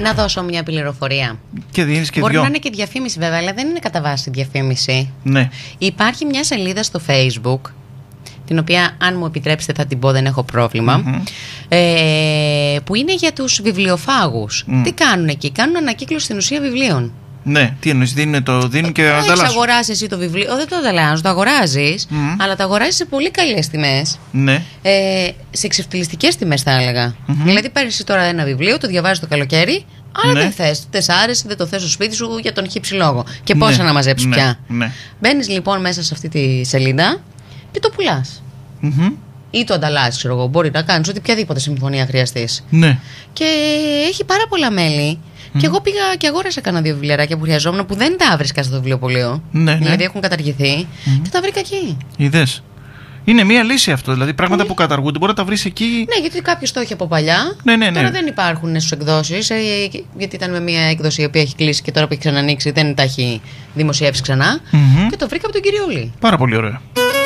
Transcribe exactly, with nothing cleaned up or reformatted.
Να δώσω μια πληροφορία. Και δίνεις και Μπορεί δυο. να είναι και διαφήμιση βέβαια, αλλά δεν είναι κατά βάση διαφήμιση. Ναι. Υπάρχει μια σελίδα στο Facebook, την οποία αν μου επιτρέψετε θα την πω, δεν έχω πρόβλημα, Mm-hmm. ε, που είναι για τους βιβλιοφάγους. Mm. Τι κάνουν εκεί? Κάνουν ανακύκλωση στην ουσία βιβλίων. Ναι, τι εννοείς, δίνουν, το δίνουν και Έχεις ανταλλάσσουν. αγοράσει εσύ το βιβλίο, δεν το ανταλλάσσουν, το αγοράζεις, Mm. αλλά το αγοράζεις σε πολύ καλές τιμές. Ναι. Ε, σε εξευτελιστικές τιμές θα έλεγα. Mm-hmm. Δηλαδή παίρνεις τώρα ένα βιβλίο, το διαβάζεις το καλοκαίρι, αλλά Ναι. δεν θες, δεν σ' άρεσε, δεν το θες στο σπίτι σου για τον χύψη λόγο. Και πόσα Ναι. να μαζέψεις Ναι. πια. Ναι. Μπαίνεις λοιπόν μέσα σε αυτή τη σελίδα και το πουλάς. Mm-hmm. Ή το ανταλλάσσεις, ξέρω εγώ. Μπορεί να κάνεις ό,τι οποιαδήποτε συμφωνία χρειαστείς. Ναι. Και έχει πάρα πολλά μέλη. Mm-hmm. Και εγώ πήγα και αγόρασα κανένα δύο βιβλιαράκια που χρειαζόμουν που δεν τα βρίσκα στο βιβλιοπωλείο. Ναι, Δηλαδή ναι. έχουν καταργηθεί Mm-hmm. και τα βρήκα εκεί. Είδες. Είναι μία λύση αυτό. Δηλαδή πράγματα mm. που καταργούνται μπορεί να τα βρεις εκεί. Ναι, γιατί κάποιος το έχει από παλιά. Ναι, ναι, ναι. Τώρα δεν υπάρχουν στις εκδόσεις. Ε, γιατί ήταν με μία έκδοση η οποία έχει κλείσει και τώρα που έχει ξανανοίξει δεν τα έχει δημοσιεύσει ξανά. Mm-hmm. Και το βρήκα από τον Κυριούλη. Πάρα πολύ ωραία.